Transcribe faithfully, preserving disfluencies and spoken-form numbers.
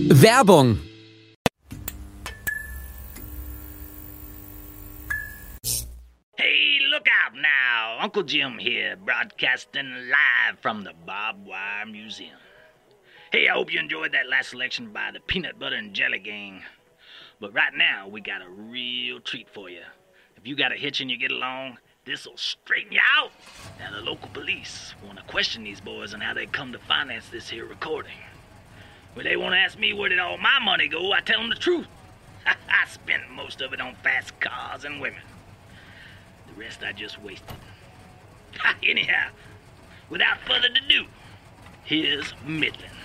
Werbung. Hey, look out now. Uncle Jim here, broadcasting live from the Barbed Wire Museum. Hey, I hope you enjoyed that last selection by the Peanut Butter and Jelly Gang. But right now, we got a real treat for you. If you got a hitch and you get along, this'll straighten you out. Now, the local police want to question these boys on how they come to finance this here recording. When they want to ask me where did all my money go, I tell them the truth. I spent most of it on fast cars and women. The rest I just wasted. Anyhow, without further ado, here's Midland.